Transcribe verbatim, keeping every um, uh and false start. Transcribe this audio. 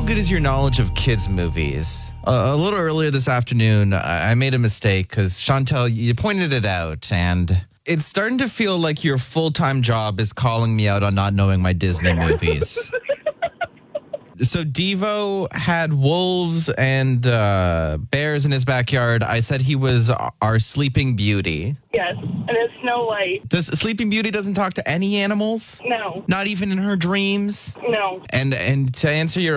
good is your knowledge of kids' movies? Uh, a little earlier this afternoon, I I made a mistake because, Chantel, you pointed it out, and it's starting to feel like your full-time job is calling me out on not knowing my Disney movies. So Devo had wolves and uh, bears in his backyard. I said he was our Sleeping Beauty. Yes, and it's Snow White. Does Sleeping Beauty doesn't talk to any animals? No, Not even in her dreams? no. And and to answer your